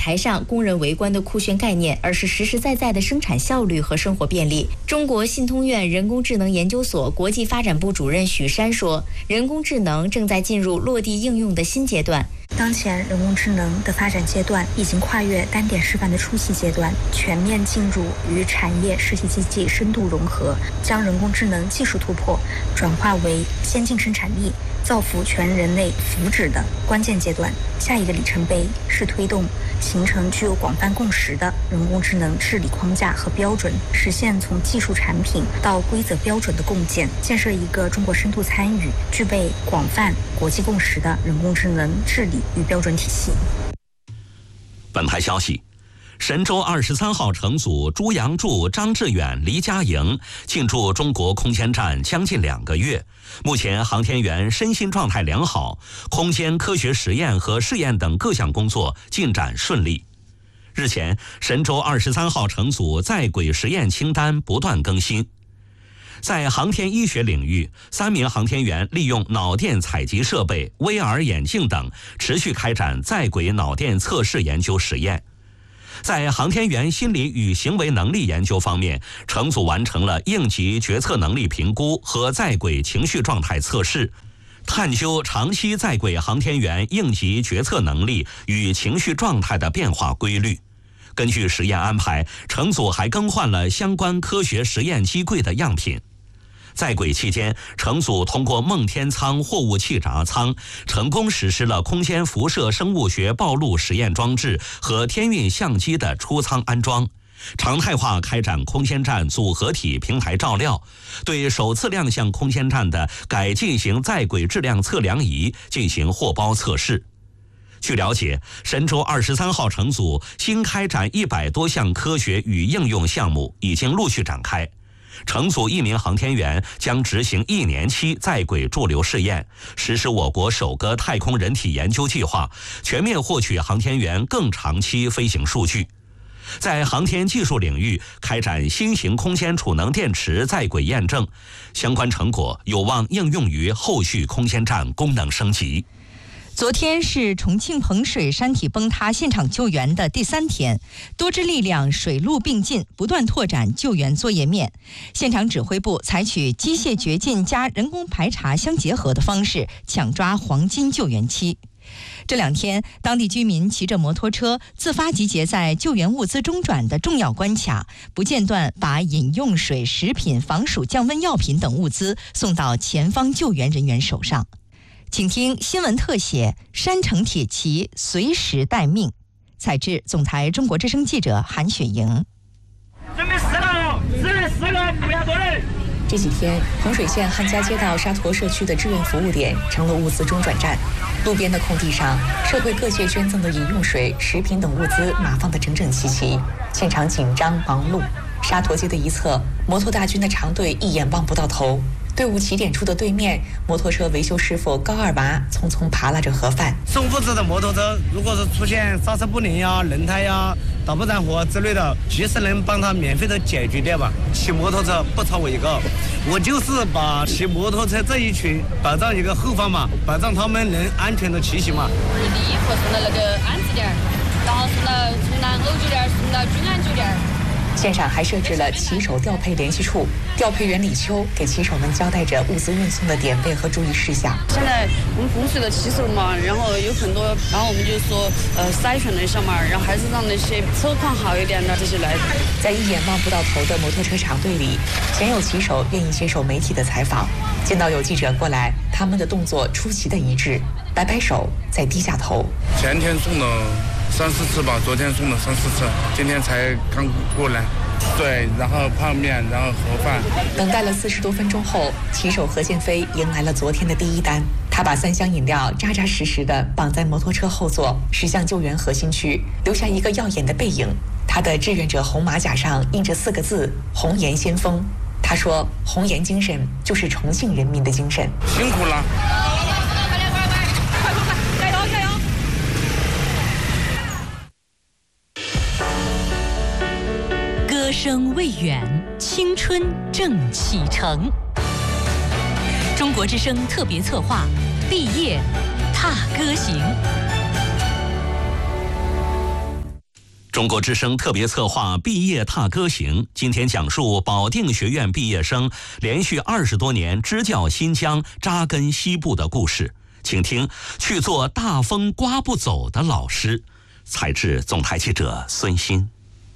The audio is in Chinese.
台上工人围观的酷炫概念，而是实实在在的生产效率和生活便利。中国信通院人工智能研究所国际发展部主任许山说，人工智能正在进入落地应用的新阶段。 当前人工智能的发展阶段已经跨越单点示范的初期阶段，全面进入与产业实体经济深度融合，将人工智能技术突破转化为先进生产力，造福全人类福祉的关键阶段。下一个里程碑是推动形成具有广泛共识的人工智能治理框架和标准，实现从技术产品到规则标准的共建，建设一个中国深度参与、具备广泛国际共识的人工智能治理与标准体系。 本台消息，神舟23号乘组朱杨柱、张志远、黎佳莹进驻中国空间站将近2个月，目前航天员身心状态良好，空间科学实验和试验等各项工作进展顺利。日前，神舟23号乘组在轨实验清单不断更新。在航天医学领域，3名航天员利用脑电采集设备、VR 眼镜等，持续开展在轨脑电测试研究实验。在航天员心理与行为能力研究方面，乘组完成了应急决策能力评估和在轨情绪状态测试，探究长期在轨航天员应急决策能力与情绪状态的变化规律。根据实验安排，乘组还更换了相关科学实验机柜的样品。在轨期间，乘组通过梦天舱货物气闸舱成功实施了空间辐射生物学暴露实验装置和天运相机的出舱安装，常态化开展空间站组合体平台照料，对首次亮相空间站的改进型在轨质量测量仪进行货包测试。据了解，神舟23号乘组新开展100多项科学与应用项目已经陆续展开。乘组1名航天员将执行1年期在轨驻留试验，实施我国首个太空人体研究计划，全面获取航天员更长期飞行数据。在航天技术领域开展新型空间储能电池在轨验证，相关成果有望应用于后续空间站功能升级。 昨天是重庆彭水山体崩塌现场救援的第3天，多支力量水陆并进，不断拓展救援作业面。现场指挥部采取机械掘进加人工排查相结合的方式，抢抓黄金救援期。这2天，当地居民骑着摩托车自发集结在救援物资中转的重要关卡，不间断把饮用水、食品、防暑降温药品等物资送到前方救援人员手上。请听新闻特写：山城铁骑随时待命。采制总台中国之声记者韩雪莹。 准备4个，不要多人。 这几天，彭水县汉家街道沙坨社区的志愿服务点成了物资中转站。路边的空地上，社会各界捐赠的饮用水、食品等物资码放得整整齐齐，现场紧张忙碌。沙坨街的一侧，摩托大军的长队一眼望不到头。队伍起点处的对面，摩托车维修师傅高二娃匆匆扒拉着盒饭。 送物资的摩托车，如果是出现刹车不灵呀、轮胎呀、导不燃火之类的，及时能帮他免费的解决掉吧。骑摩托车不超我一个，我就是把骑摩托车这一群保障一个后方嘛，保障他们能安全的骑行嘛。 第一步送到那个安置点，然后从南欧酒店送到君安酒店。 现场还设置了骑手调配联系处，调配员李秋给骑手们交代着物资运送的点位和注意事项。 现在我们风水的骑手嘛，然后有很多，然后我们就说筛选了一下嘛，然后还是让那些车况好一点的这些来。 在一眼望不到头的摩托车长队里，鲜有骑手愿意接受媒体的采访。见到有记者过来，他们的动作出奇的一致，摆摆手，再低下头。 前天送了3、4次吧，昨天送了3、4次，今天才刚过来。对，然后泡面，然后盒饭。 等待了40多分钟后，骑手何建飞迎来了昨天的第1单。他把3箱饮料扎扎实实地绑在摩托车后座，驶向救援核心区，留下一个耀眼的背影。他的志愿者红马甲上印着4个字：红颜先锋。他说，红颜精神就是重庆人民的精神。 辛苦了。 歌声未远，青春正启程。中国之声特别策划，毕业踏歌行。 中国之声特别策划毕业踏歌行，今天讲述保定学院毕业生连续20多年支教新疆、扎根西部的故事。请听去做大风刮不走的老师。采制总台记者孙鑫。